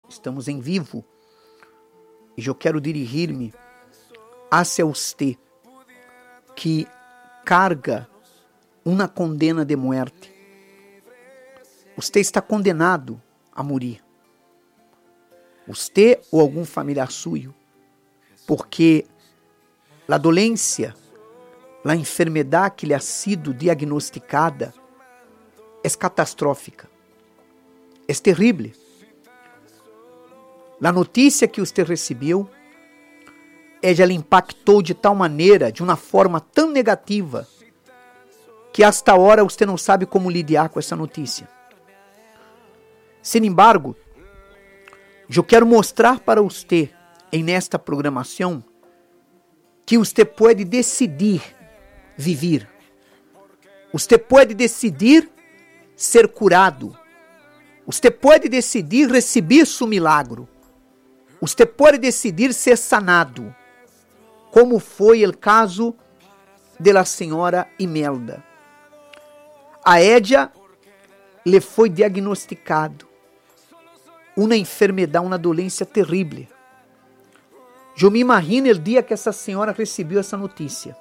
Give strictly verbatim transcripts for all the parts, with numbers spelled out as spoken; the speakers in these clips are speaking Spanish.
estamos em vivo, e eu quero dirigir-me hacia você que carga uma condena de muerte. Você está condenado a morir. Você ou algum familiar suyo, porque a dolência, a enfermidade que lhe ha sido diagnosticada é catastrófica, é terrível. A notícia que você recebeu, ela lhe impactou de tal maneira, de uma forma tão negativa, que hasta agora você não sabe como lidar com essa notícia. Sin embargo, eu quero mostrar para você, em nesta programação, que você pode decidir viver. Você pode decidir ser curado. Você pode decidir receber seu milagro. Você pode decidir ser sanado, como foi o caso da senhora Imelda. A ella lhe foi diagnosticado uma enfermidade, uma dolência terrível. Eu me imagino o dia que essa senhora recebeu essa notícia.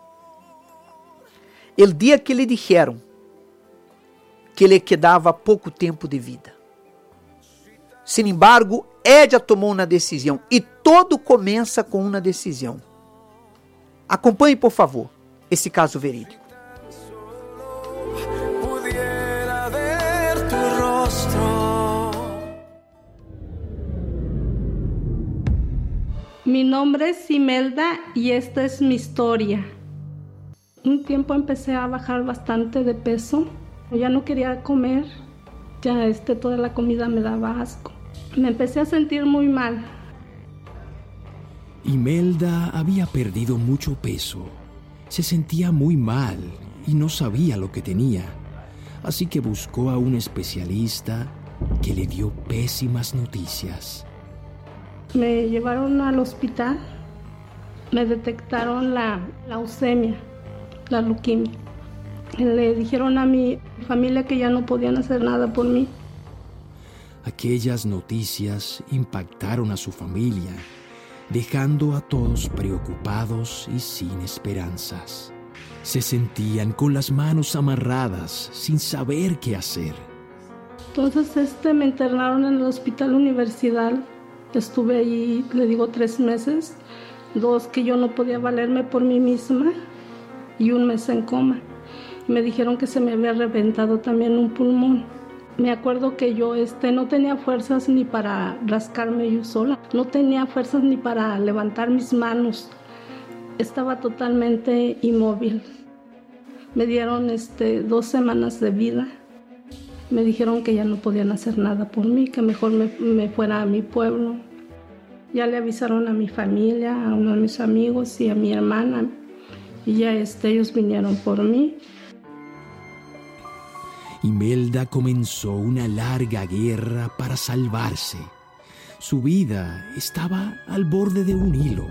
O dia que lhe disseram que lhe quedava pouco tempo de vida. Sin embargo, ella tomou uma decisão e todo começa com uma decisão. Acompanhe, por favor, esse caso verídico. Mi nombre es Imelda y esta es mi historia. Un tiempo empecé a bajar bastante de peso. Ya no quería comer, ya este, toda la comida me daba asco. Me empecé a sentir muy mal. Imelda había perdido mucho peso. Se sentía muy mal y no sabía lo que tenía. Así que buscó a un especialista que le dio pésimas noticias. Me llevaron al hospital, me detectaron la leucemia, la leuquimia. Le dijeron a mi familia que ya no podían hacer nada por mí. Aquellas noticias impactaron a su familia, dejando a todos preocupados y sin esperanzas. Se sentían con las manos amarradas, sin saber qué hacer. Entonces este, me internaron en el hospital Universidad. Estuve ahí, le digo, tres meses, dos que yo no podía valerme por mí misma y un mes en coma. Me dijeron que se me había reventado también un pulmón. Me acuerdo que yo este, no tenía fuerzas ni para rascarme yo sola, no tenía fuerzas ni para levantar mis manos. Estaba totalmente inmóvil. Me dieron este, dos semanas de vida. Me dijeron que ya no podían hacer nada por mí, que mejor me, me fuera a mi pueblo. Ya le avisaron a mi familia, a uno de mis amigos y a mi hermana. Y ya este, ellos vinieron por mí. Imelda comenzó una larga guerra para salvarse. Su vida estaba al borde de un hilo.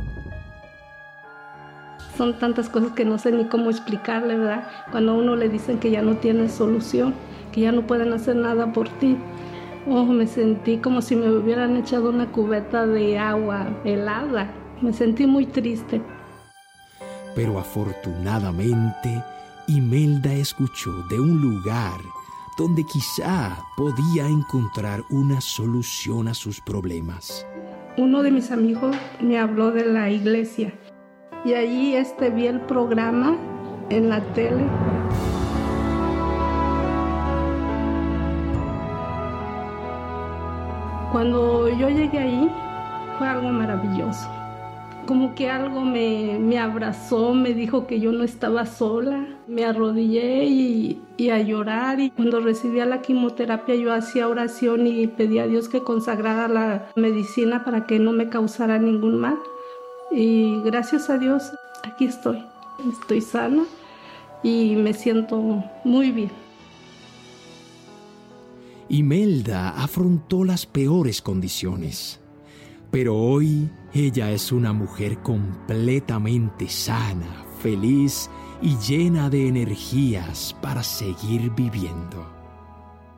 Son tantas cosas que no sé ni cómo explicarle, ¿verdad? Cuando a uno le dicen que ya no tiene solución, que ya no pueden hacer nada por ti. Oh, me sentí como si me hubieran echado una cubeta de agua helada. Me sentí muy triste. Pero afortunadamente, Imelda escuchó de un lugar donde quizá podía encontrar una solución a sus problemas. Uno de mis amigos me habló de la iglesia y allí este, vi el programa en la tele. Cuando yo llegué ahí, fue algo maravilloso. Como que algo me, me abrazó, me dijo que yo no estaba sola. Me arrodillé y, y a llorar. Y cuando recibía la quimioterapia, yo hacía oración y pedía a Dios que consagrara la medicina para que no me causara ningún mal. Y gracias a Dios, aquí estoy. Estoy sana y me siento muy bien. Imelda afrontó las peores condiciones, pero hoy ella es una mujer completamente sana, feliz y llena de energías para seguir viviendo.